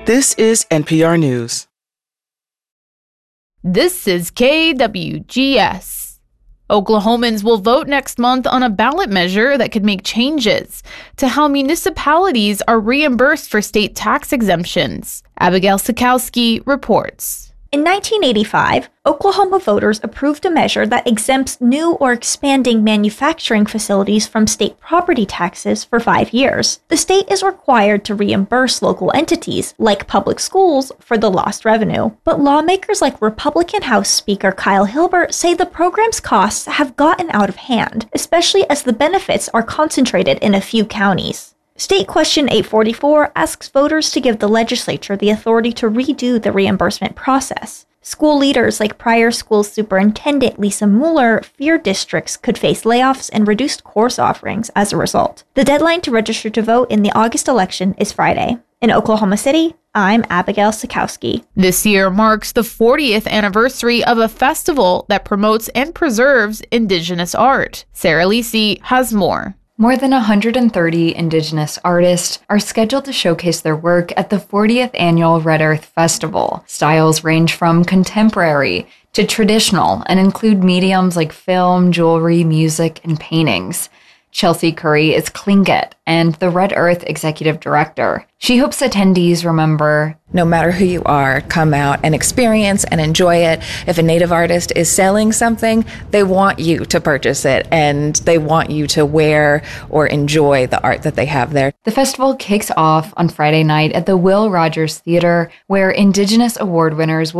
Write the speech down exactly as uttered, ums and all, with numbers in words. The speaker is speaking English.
This is N P R News. This is K W G S. Oklahomans will vote next month on a ballot measure that could make changes to how municipalities are reimbursed for state tax exemptions. Abigail Sikowski reports. In nineteen eighty-five, Oklahoma voters approved a measure that exempts new or expanding manufacturing facilities from state property taxes for five years. The state is required to reimburse local entities, like public schools, for the lost revenue. But lawmakers like Republican House Speaker Kyle Hilbert say the program's costs have gotten out of hand, especially as the benefits are concentrated in a few counties. State Question eight forty-four asks voters to give the legislature the authority to redo the reimbursement process. School leaders like Pryor School Superintendent Lisa Mueller fear districts could face layoffs and reduced course offerings as a result. The deadline to register to vote in the August election is Friday. In Oklahoma City, I'm Abigail Sikowski. This year marks the fortieth anniversary of a festival that promotes and preserves Indigenous art. Sarah Lisi has more. More than one hundred thirty Indigenous artists are scheduled to showcase their work at the fortieth Annual Red Earth Festival. Styles range from contemporary to traditional and include mediums like film, jewelry, music, and paintings. Chelsea Curry is Tlingit and the Red Earth executive director. She hopes attendees remember, no matter who you are, come out and experience and enjoy it. If a Native artist is selling something, they want you to purchase it and they want you to wear or enjoy the art that they have there. The festival kicks off on Friday night at the Will Rogers Theater, where Indigenous award winners will